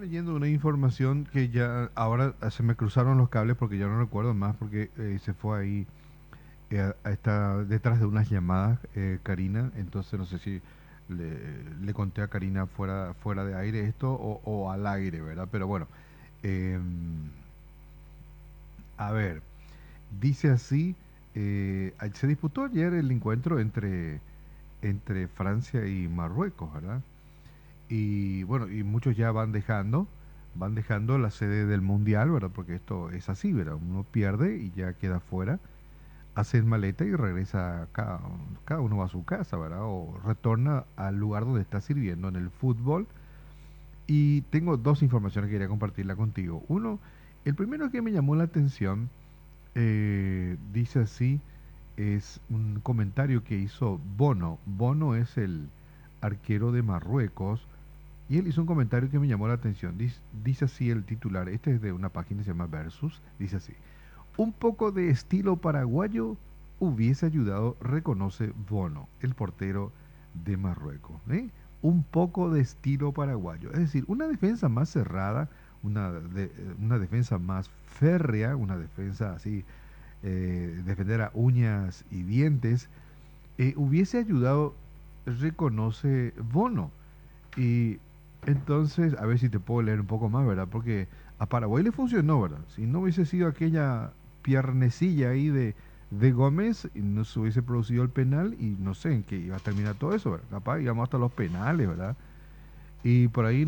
leyendo una información que ya ahora se me cruzaron los cables porque ya no recuerdo más porque se fue ahí, está detrás de unas llamadas, Karina, entonces no sé si le conté a Karina fuera de aire esto o al aire, ¿verdad? Pero bueno, em, a ver, dice así, se disputó ayer el encuentro entre Francia y Marruecos, ¿verdad? Y bueno, y muchos ya van dejando la sede del mundial, ¿verdad? Porque esto es así, ¿verdad? Uno pierde y ya queda fuera, hacen maleta y regresa, cada uno va a su casa, ¿verdad? O retorna al lugar donde está sirviendo en el fútbol. Y tengo dos informaciones que quería compartirla contigo. Uno, el primero que me llamó la atención, dice así, es un comentario que hizo Bono. Bono es el arquero de Marruecos y él hizo un comentario que me llamó la atención. Dice así el titular, este es de una página que se llama Versus, dice así: un poco de estilo paraguayo hubiese ayudado, reconoce Bono, el portero de Marruecos. ¿Eh? Un poco de estilo paraguayo. Es decir, una defensa más cerrada, una defensa más férrea, una defensa así, defender a uñas y dientes, hubiese ayudado, reconoce Bono. Y entonces, a ver si te puedo leer un poco más, ¿verdad? Porque a Paraguay le funcionó, ¿verdad? Si no hubiese sido aquella piernecilla ahí de Gómez, y no se hubiese producido el penal y no sé en qué iba a terminar todo eso, ¿verdad? Capaz íbamos hasta los penales, ¿verdad? Y por ahí